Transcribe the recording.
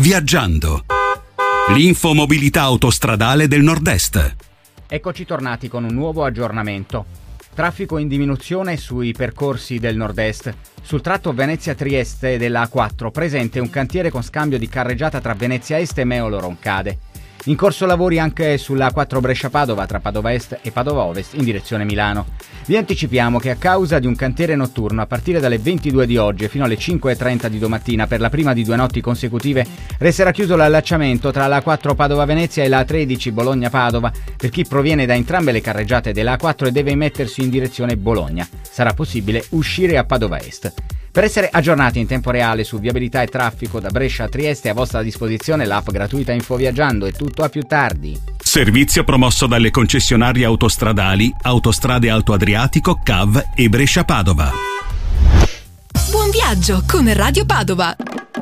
Viaggiando. L'info mobilità autostradale del Nord-Est. Eccoci tornati con un nuovo aggiornamento. Traffico in diminuzione sui percorsi del Nord-Est. Sul tratto Venezia-Trieste della A4 presente un cantiere con scambio di carreggiata tra Venezia Est e Meolo-Roncade. In corso lavori anche sulla A4 Brescia-Padova tra Padova Est e Padova Ovest in direzione Milano. Vi anticipiamo che a causa di un cantiere notturno a partire dalle 22 di oggi e fino alle 5:30 di domattina per la prima di 2 notti consecutive resterà chiuso l'allacciamento tra la A4 Padova-Venezia e la A13 Bologna-Padova per chi proviene da entrambe le carreggiate della A4 e deve mettersi in direzione Bologna. Sarà possibile uscire a Padova Est. Per essere aggiornati in tempo reale su viabilità e traffico da Brescia a Trieste, a vostra disposizione l'app gratuita Info Viaggiando. È tutto, a più tardi. Servizio promosso dalle concessionarie autostradali Autostrade Alto Adriatico, CAV e Brescia Padova. Buon viaggio con Radio Padova.